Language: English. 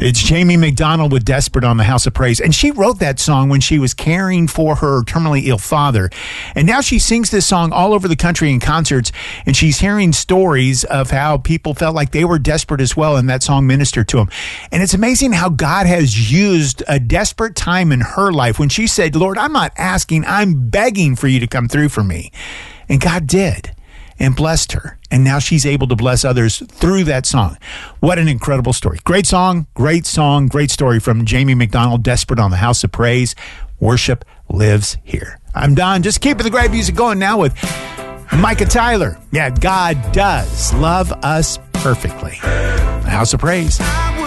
It's Jamie McDonald with Desperate on the House of Praise. And she wrote that song when she was caring for her terminally ill father. And now she sings this song all over the country in concerts. And she's hearing stories of how people felt like they were desperate as well. And that song ministered to them. And it's amazing how God has used a desperate time in her life when she said, Lord, I'm not asking, I'm begging for you to come through for me. And God did. And blessed her. And now she's able to bless others through that song. What an incredible story. Great song, great story from Jamie McDonald, Desperate on the House of Praise. Worship lives here. I'm Don, just keeping the great music going now with Micah Tyler. Yeah, God does love us perfectly. The House of Praise.